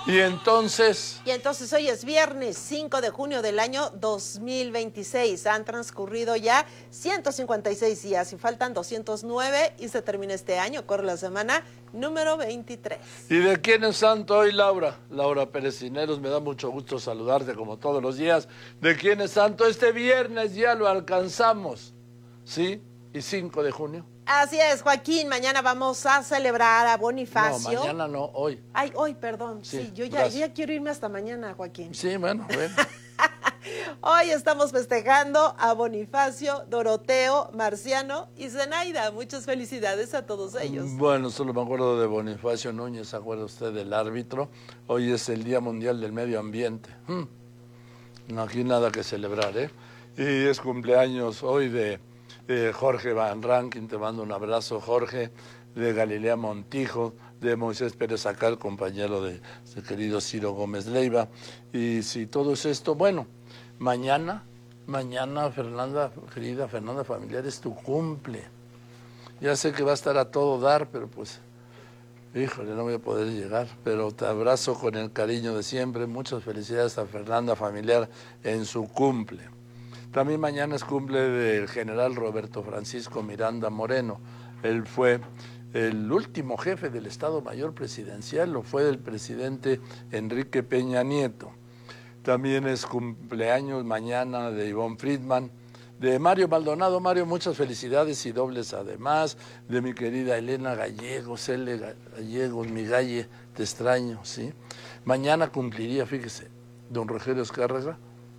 Y entonces hoy es viernes 5 de junio del año 2026. Han transcurrido ya 156 días y faltan 209 y se termina este año. Corre la semana número 23. ¿Y de quién es santo hoy, Laura? Laura Pérez Cisneros, me da mucho gusto saludarte como todos los días. ¿De quién es santo? Este viernes ya lo alcanzamos, ¿sí? ¿Y 5 de junio? Así es, Joaquín. Mañana vamos a celebrar a Bonifacio. No, mañana no, hoy. Ay, hoy, perdón. Sí, yo ya quiero irme hasta mañana, Joaquín. Sí, bueno. Hoy estamos festejando a Bonifacio, Doroteo, Marciano y Zenaida. Muchas felicidades a todos ellos. Bueno, solo me acuerdo de Bonifacio Núñez, ¿se acuerda usted del árbitro? Hoy es el Día Mundial del Medio Ambiente. No, aquí nada que celebrar, ¿eh? Y es cumpleaños hoy de Jorge Van Rankin, te mando un abrazo, Jorge, de Galilea Montijo, de Moisés Pérez Acal, compañero de querido Ciro Gómez Leiva. Y si todo es esto, bueno, mañana, Fernanda, querida Fernanda Familiar, es tu cumple. Ya sé que va a estar a todo dar, pero pues, híjole, no voy a poder llegar, pero te abrazo con el cariño de siempre. Muchas felicidades a Fernanda Familiar en su cumple. También mañana es cumple del general Roberto Francisco Miranda Moreno. Él fue el último jefe del Estado Mayor Presidencial, lo fue del presidente Enrique Peña Nieto. También es cumpleaños mañana de Ivonne Friedman, de Mario Maldonado. Mario, muchas felicidades y dobles además, de mi querida Elena Gallegos, Gallegos, mi galle, te extraño, ¿sí? Mañana cumpliría, fíjese, don Rogelio Escárraga,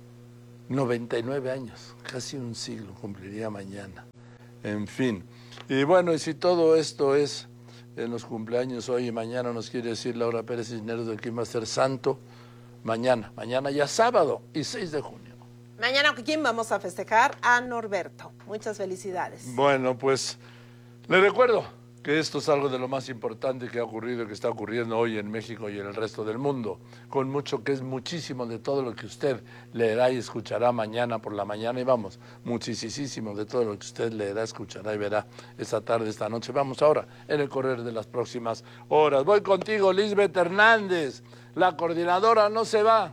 99 años, casi un siglo cumpliría mañana. En fin, y bueno, y si todo esto es en los cumpleaños hoy y mañana, nos quiere decir Laura Pérez Cisneros de quién va a ser santo, mañana ya sábado y 6 de junio. Mañana, ¿quién vamos a festejar? A Norberto. Muchas felicidades. Bueno, pues le recuerdo que esto es algo de lo más importante que ha ocurrido y que está ocurriendo hoy en México y en el resto del mundo, con mucho que es muchísimo de todo lo que usted leerá y escuchará mañana por la mañana, y vamos, muchísimo de todo lo que usted leerá, escuchará y verá esta tarde, esta noche. Vamos ahora en el correr de las próximas horas. Voy contigo, Lisbeth Hernández, la coordinadora no se va.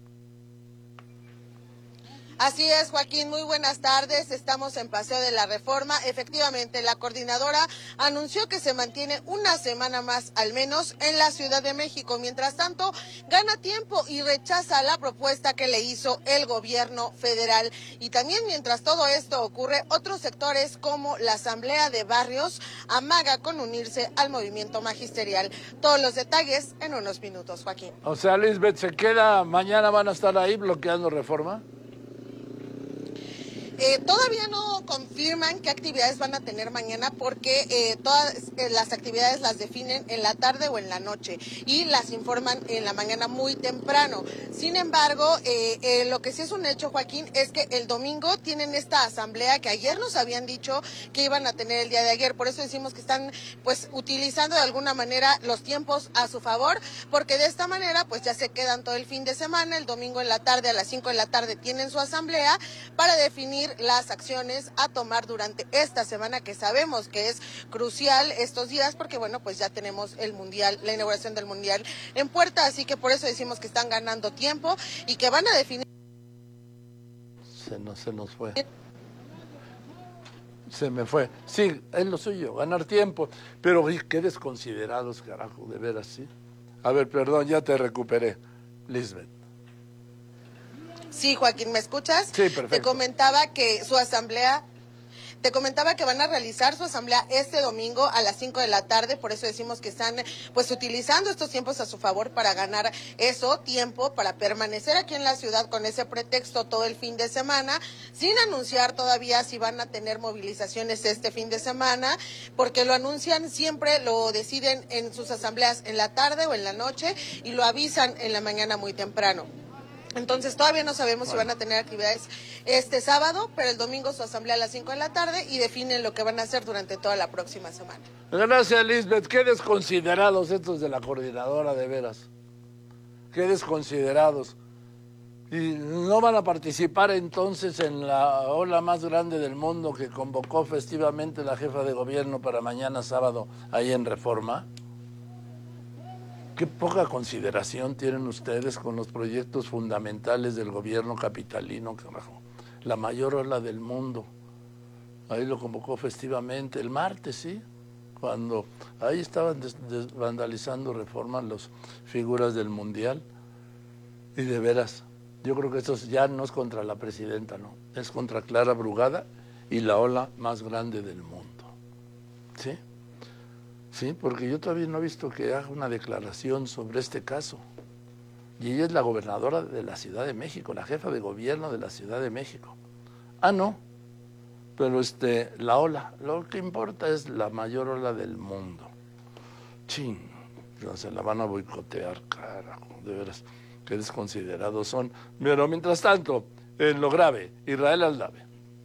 Así es, Joaquín, muy buenas tardes. Estamos en Paseo de la Reforma. Efectivamente, la coordinadora anunció que se mantiene una semana más, al menos, en la Ciudad de México. Mientras tanto, gana tiempo y rechaza la propuesta que le hizo el gobierno federal. Y también, mientras todo esto ocurre, otros sectores como la Asamblea de Barrios amaga con unirse al movimiento magisterial. Todos los detalles en unos minutos, Joaquín. O sea, Lisbeth, ¿se queda? ¿Mañana van a estar ahí bloqueando Reforma? Todavía no confirman qué actividades van a tener mañana porque todas las actividades las definen en la tarde o en la noche y las informan en la mañana muy temprano. Sin embargo, lo que sí es un hecho, Joaquín, es que el domingo tienen esta asamblea que ayer nos habían dicho que iban a tener el día de ayer. Por eso decimos que están pues utilizando de alguna manera los tiempos a su favor, porque de esta manera pues ya se quedan todo el fin de semana. El domingo en la tarde, a las 5 de la tarde, tienen su asamblea para definir las acciones a tomar durante esta semana, que sabemos que es crucial estos días porque bueno, pues ya tenemos el mundial, la inauguración del mundial en puerta, así que por eso decimos que están ganando tiempo y que van a definir. Se nos fue. Se me fue. Sí, es lo suyo, ganar tiempo. Pero qué desconsiderados, carajo, de veras, ¿sí? A ver, perdón, ya te recuperé, Lisbeth. Sí, Joaquín, ¿me escuchas? Sí, perfecto. Te comentaba que van a realizar su asamblea este domingo a las 5 de la tarde, por eso decimos que están pues utilizando estos tiempos a su favor para ganar tiempo para permanecer aquí en la ciudad con ese pretexto todo el fin de semana, sin anunciar todavía si van a tener movilizaciones este fin de semana, porque lo anuncian siempre, lo deciden en sus asambleas en la tarde o en la noche y lo avisan en la mañana muy temprano. Entonces todavía no sabemos si van a tener actividades este sábado, pero el domingo su asamblea a las 5 de la tarde y definen lo que van a hacer durante toda la próxima semana. Gracias, Lisbeth. Qué desconsiderados estos de la coordinadora, de veras. Qué desconsiderados. ¿Y no van a participar entonces en la ola más grande del mundo que convocó festivamente la jefa de gobierno para mañana sábado ahí en Reforma? Qué poca consideración tienen ustedes con los proyectos fundamentales del gobierno capitalino, carajo. La mayor ola del mundo. Ahí lo convocó festivamente, el martes, ¿sí? Cuando ahí estaban vandalizando Reforma las figuras del Mundial. Y de veras, yo creo que esto ya no es contra la presidenta, no. Es contra Clara Brugada y la ola más grande del mundo. ¿Sí? Sí, porque yo todavía no he visto que haga una declaración sobre este caso. Y ella es la gobernadora de la Ciudad de México, la jefa de gobierno de la Ciudad de México. Ah, no. Pero la ola, lo que importa es la mayor ola del mundo. Chin, se la van a boicotear, carajo, de veras, qué desconsiderados son. Pero mientras tanto, en lo grave, Israel Aldave.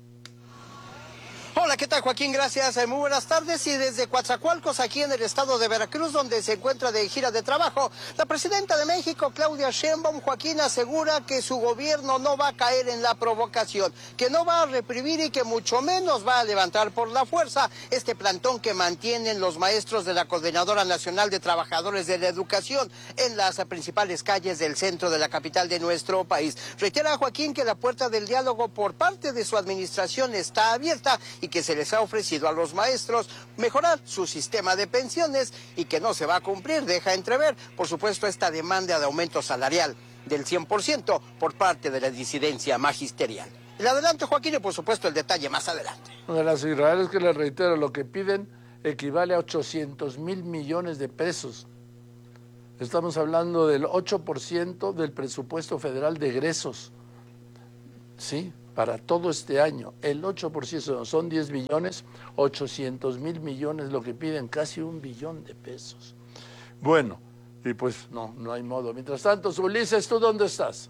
Hola, ¿qué tal, Joaquín? Gracias, muy buenas tardes. Y desde Coatzacoalcos, aquí en el estado de Veracruz, donde se encuentra de gira de trabajo, la presidenta de México, Claudia Sheinbaum, Joaquín, asegura que su gobierno no va a caer en la provocación, que no va a reprimir y que mucho menos va a levantar por la fuerza este plantón que mantienen los maestros de la Coordinadora Nacional de Trabajadores de la Educación en las principales calles del centro de la capital de nuestro país. Reitera, Joaquín, que la puerta del diálogo por parte de su administración está abierta y que se les ha ofrecido a los maestros mejorar su sistema de pensiones y que no se va a cumplir. Deja entrever, por supuesto, esta demanda de aumento salarial del 100% por parte de la disidencia magisterial. El adelanto, Joaquín, y por supuesto el detalle más adelante. Una de las israelíes que les reitero, lo que piden equivale a 800,000 millones de pesos. Estamos hablando del 8% del presupuesto federal de egresos. Sí, para todo este año, el 8% son 10 billones, 800,000 millones, lo que piden, casi 1 billón de pesos. Bueno, y pues no hay modo. Mientras tanto, Ulises, ¿tú dónde estás?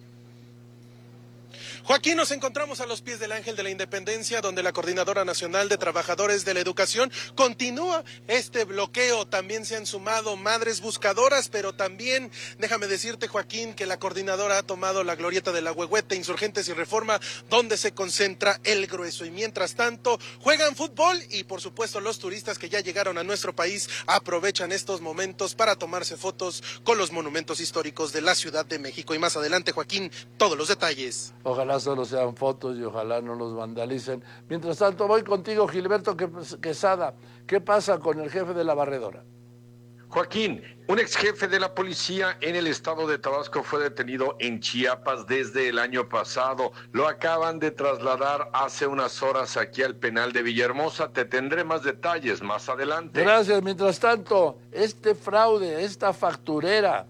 Joaquín, nos encontramos a los pies del Ángel de la Independencia, donde la Coordinadora Nacional de Trabajadores de la Educación continúa este bloqueo. También se han sumado madres buscadoras, pero también, déjame decirte, Joaquín, que la coordinadora ha tomado la glorieta de la Huehuete, Insurgentes y Reforma, donde se concentra el grueso. Y mientras tanto, juegan fútbol y, por supuesto, los turistas que ya llegaron a nuestro país aprovechan estos momentos para tomarse fotos con los monumentos históricos de la Ciudad de México. Y más adelante, Joaquín, todos los detalles. Ojalá solo sean fotos y ojalá no los vandalicen. Mientras tanto, voy contigo, Gilberto Quesada. ¿Qué pasa con el jefe de la barredora? Joaquín, un ex jefe de la policía en el estado de Tabasco fue detenido en Chiapas desde el año pasado. Lo acaban de trasladar hace unas horas aquí al penal de Villahermosa. Te tendré más detalles más adelante. Gracias. Mientras tanto, este fraude, esta facturera,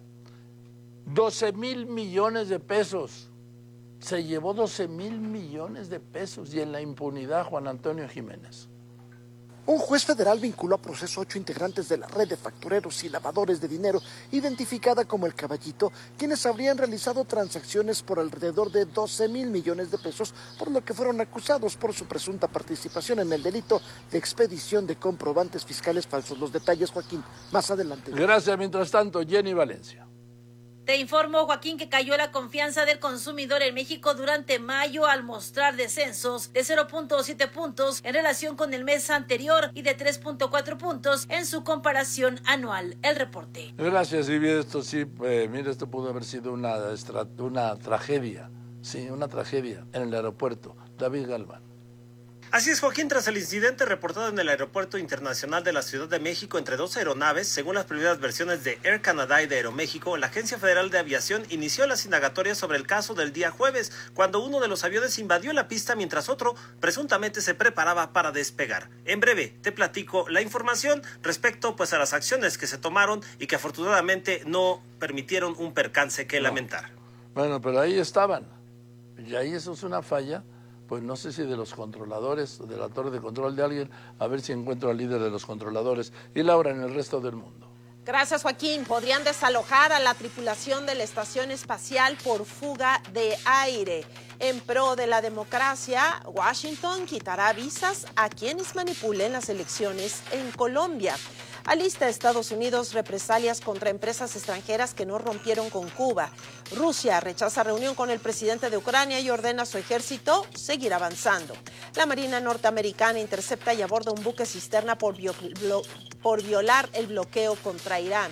12,000 millones de pesos. Se llevó 12,000 millones de pesos y en la impunidad Juan Antonio Jiménez. Un juez federal vinculó a proceso 8 integrantes de la red de factureros y lavadores de dinero, identificada como El Caballito, quienes habrían realizado transacciones por alrededor de 12,000 millones de pesos, por lo que fueron acusados por su presunta participación en el delito de expedición de comprobantes fiscales falsos. Los detalles, Joaquín, más adelante. Gracias. Mientras tanto, Jenny Valencia. Te informo, Joaquín, que cayó la confianza del consumidor en México durante mayo al mostrar descensos de 0.7 puntos en relación con el mes anterior y de 3.4 puntos en su comparación anual. El reporte. Gracias, y esto sí, mire, esto pudo haber sido una tragedia, sí, una tragedia en el aeropuerto. David Galván. Así es, Joaquín, tras el incidente reportado en el Aeropuerto Internacional de la Ciudad de México entre dos aeronaves, según las primeras versiones de Air Canada y de Aeroméxico, la Agencia Federal de Aviación inició las indagatorias sobre el caso del día jueves, cuando uno de los aviones invadió la pista mientras otro presuntamente se preparaba para despegar. En breve te platico la información respecto a las acciones que se tomaron y que afortunadamente no permitieron un percance que lamentar. Bueno, pero ahí estaban, y ahí eso es una falla. Pues no sé si de los controladores, de la torre de control de alguien, a ver si encuentro al líder de los controladores. Y Laura, en el resto del mundo. Gracias, Joaquín. Podrían desalojar a la tripulación de la estación espacial por fuga de aire. En pro de la democracia, Washington quitará visas a quienes manipulen las elecciones en Colombia. Alista Estados Unidos represalias contra empresas extranjeras que no rompieron con Cuba. Rusia rechaza reunión con el presidente de Ucrania y ordena a su ejército seguir avanzando. La Marina norteamericana intercepta y aborda un buque cisterna por violar el bloqueo contra Irán.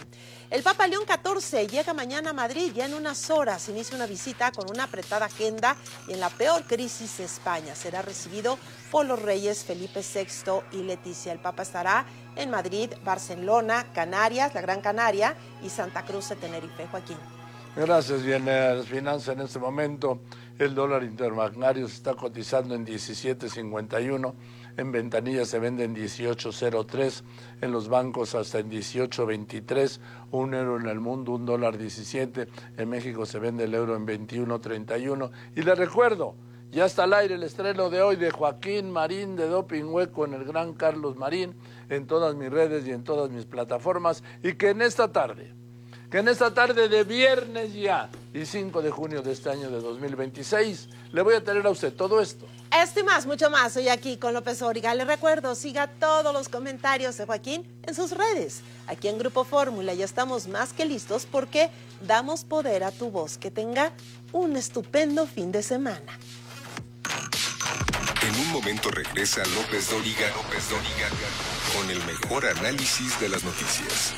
El Papa León XIV llega mañana a Madrid. Ya en unas horas inicia una visita con una apretada agenda y en la peor crisis de España. Será recibido por los reyes Felipe VI y Leticia. El Papa estará en Madrid, Barcelona, Canarias, la Gran Canaria y Santa Cruz de Tenerife. Joaquín. Gracias. Y en las finanzas en este momento el dólar interbancario se está cotizando en 17.51, en ventanillas se vende en 18.03, en los bancos hasta en 18.23, un euro en el mundo, un dólar 17, en México se vende el euro en 21.31. Y les recuerdo, ya está al aire el estreno de hoy de Joaquín Marín de Doping Hueco en el Gran Carlos Marín, en todas mis redes y en todas mis plataformas, y que en esta tarde de viernes ya, y 5 de junio de este año de 2026, le voy a tener a usted todo esto. Esto y más, mucho más, hoy aquí con López Dóriga. Le recuerdo, siga todos los comentarios de Joaquín en sus redes. Aquí en Grupo Fórmula ya estamos más que listos porque damos poder a tu voz. Que tenga un estupendo fin de semana. En un momento regresa López Dóriga con el mejor análisis de las noticias.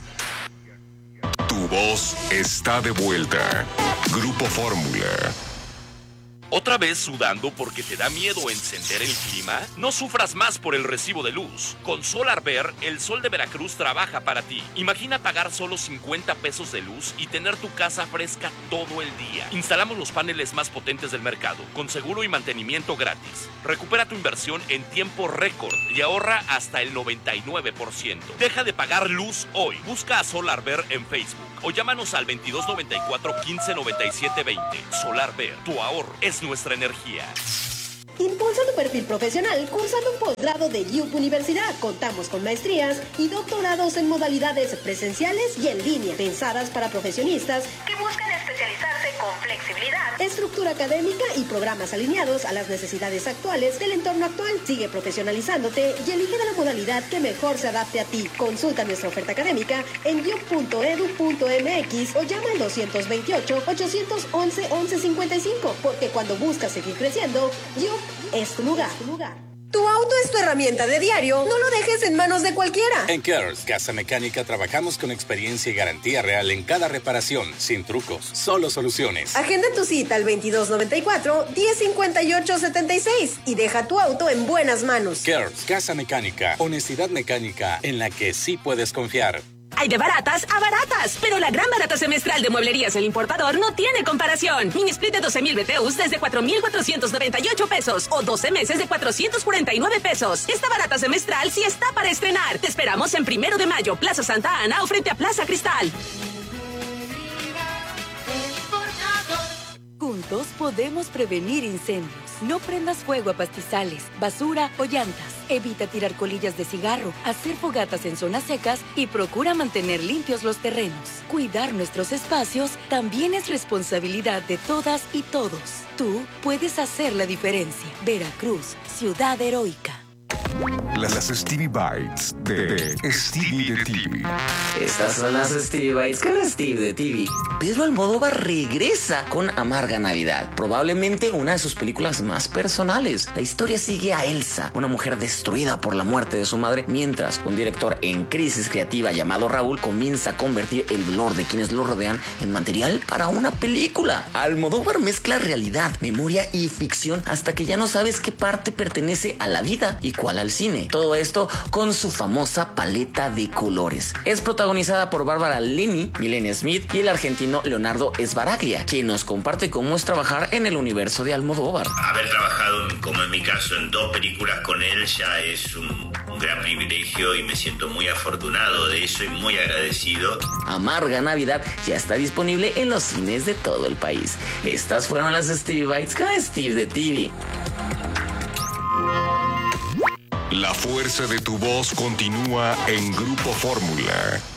Tu voz está de vuelta. Grupo Fórmula. ¿Otra vez sudando porque te da miedo encender el clima? No sufras más por el recibo de luz. Con SolarBer, el sol de Veracruz trabaja para ti. Imagina pagar solo 50 pesos de luz y tener tu casa fresca todo el día. Instalamos los paneles más potentes del mercado, con seguro y mantenimiento gratis. Recupera tu inversión en tiempo récord y ahorra hasta el 99%. Deja de pagar luz hoy. Busca a SolarBer en Facebook o llámanos al 2294 1597 20. SolarBer, tu ahorro es nuestra energía. Impulsa tu perfil profesional cursando un posgrado de IUP Universidad. Contamos con maestrías y doctorados en modalidades presenciales y en línea, pensadas para profesionistas que buscan especializarse con flexibilidad, estructura académica y programas alineados a las necesidades actuales del entorno actual. Sigue profesionalizándote y elige de la modalidad que mejor se adapte a ti. Consulta nuestra oferta académica en iup.edu.mx o llama al 228-811-1155, porque cuando buscas seguir creciendo, IUP es tu lugar. Tu auto es tu herramienta de diario. No lo dejes en manos de cualquiera. En Kers Casa Mecánica trabajamos con experiencia y garantía real en cada reparación, sin trucos, solo soluciones. Agenda tu cita al 2294-1058-76 y deja tu auto en buenas manos. Kers Casa Mecánica, honestidad mecánica en la que sí puedes confiar. Hay de baratas a baratas, pero la gran barata semestral de Mueblerías El Importador no tiene comparación. Mini split de 12,000 BTUs desde 4,498 pesos o 12 meses de 449 pesos. Esta barata semestral sí está para estrenar. Te esperamos en 1 de mayo, Plaza Santa Ana o frente a Plaza Cristal. Juntos podemos prevenir incendios. No prendas fuego a pastizales, basura o llantas. Evita tirar colillas de cigarro, hacer fogatas en zonas secas y procura mantener limpios los terrenos. Cuidar nuestros espacios también es responsabilidad de todas y todos. Tú puedes hacer la diferencia. Veracruz, ciudad heroica. Las Stevie Bites de Stevie de TV. Estas son las Stevie Bites con Steve de TV. Pedro Almodóvar regresa con Amarga Navidad, probablemente una de sus películas más personales. La historia sigue a Elsa, una mujer destruida por la muerte de su madre, mientras un director en crisis creativa llamado Raúl comienza a convertir el dolor de quienes lo rodean en material para una película. Almodóvar mezcla realidad, memoria y ficción hasta que ya no sabes qué parte pertenece a la vida y cuál al cine. Todo esto con su famosa paleta de colores. Es protagonizada por Bárbara Linney, Milena Smith y el argentino Leonardo Sbaraglia, quien nos comparte cómo es trabajar en el universo de Almodóvar. Haber trabajado, como en mi caso, en 2 películas con él ya es un gran privilegio y me siento muy afortunado de eso y muy agradecido. Amarga Navidad ya está disponible en los cines de todo el país. Estas fueron las Stevie Bites con Steve de TV. La fuerza de tu voz continúa en Grupo Fórmula.